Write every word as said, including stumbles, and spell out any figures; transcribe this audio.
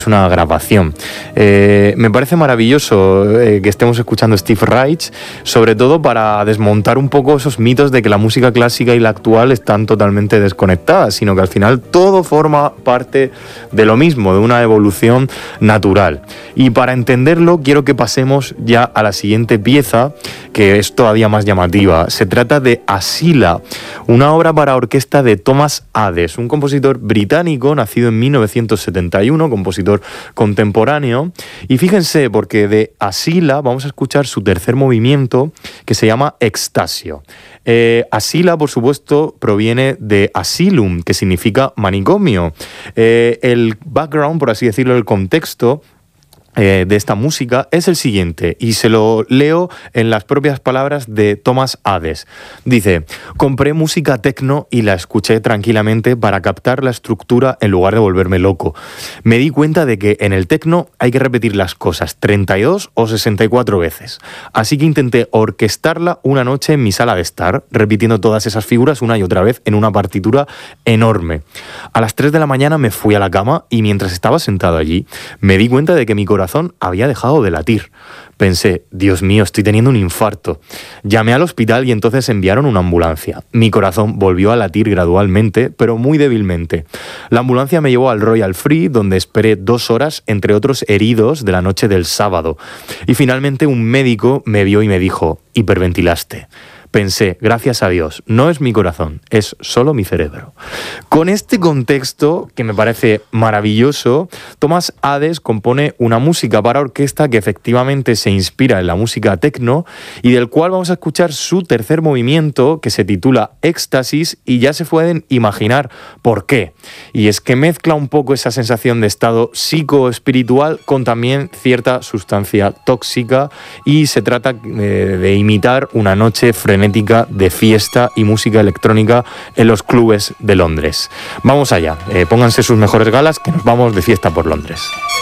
una grabación. Eh, me parece maravilloso eh, que estemos escuchando Steve Reich, sobre todo para desmontar un poco esos mitos de que la música clásica y la actual están totalmente desconectadas, sino que al final todo forma parte de lo mismo, de una evolución natural. Y para entenderlo quiero que pasemos ya a la siguiente pieza, que es todavía más llamativa. Se trata de Asila, una obra para orquesta de Thomas Hades, un compositor británico nacido en mil novecientos setenta y uno, compositor contemporáneo. Y fíjense, porque de Asila vamos a escuchar su tercer movimiento, que se llama Extasio. Eh, Asila, por supuesto, proviene de asylum, que significa manicomio. Eh, el background, por así decirlo, el contexto Eh, de esta música es el siguiente, y se lo leo en las propias palabras de Thomas Hades. Dice: compré música techno y la escuché tranquilamente para captar la estructura en lugar de volverme loco. Me di cuenta de que en el techno hay que repetir las cosas treinta y dos o sesenta y cuatro veces. Así que intenté orquestarla una noche en mi sala de estar, repitiendo todas esas figuras una y otra vez en una partitura enorme. A las tres de la mañana me fui a la cama y mientras estaba sentado allí me di cuenta de que mi corazón corazón había dejado de latir. Pensé: Dios mío, estoy teniendo un infarto. Llamé al hospital y entonces enviaron una ambulancia. Mi corazón volvió a latir gradualmente, pero muy débilmente. La ambulancia me llevó al Royal Free, donde esperé dos horas entre otros heridos de la noche del sábado. Y finalmente un médico me vio y me dijo: hiperventilaste. Pensé: gracias a Dios, no es mi corazón, es solo mi cerebro. Con este contexto, que me parece maravilloso, Thomas Hades compone una música para orquesta que efectivamente se inspira en la música techno y del cual vamos a escuchar su tercer movimiento, que se titula Éxtasis, y ya se pueden imaginar por qué. Y es que mezcla un poco esa sensación de estado psicoespiritual con también cierta sustancia tóxica, y se trata de, de imitar una noche frenética de fiesta y música electrónica en los clubes de Londres. Vamos allá, eh, pónganse sus mejores galas, que nos vamos de fiesta por Londres.